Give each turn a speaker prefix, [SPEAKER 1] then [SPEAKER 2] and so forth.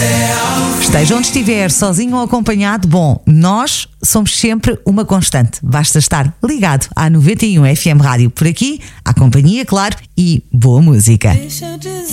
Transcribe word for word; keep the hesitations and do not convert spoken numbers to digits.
[SPEAKER 1] Esteja onde estiver, sozinho ou acompanhado, bom, nós somos sempre uma constante. Basta estar ligado à noventa e um F M Rádio. Por aqui, à companhia, claro, e boa música.
[SPEAKER 2] Deixa eu dizer.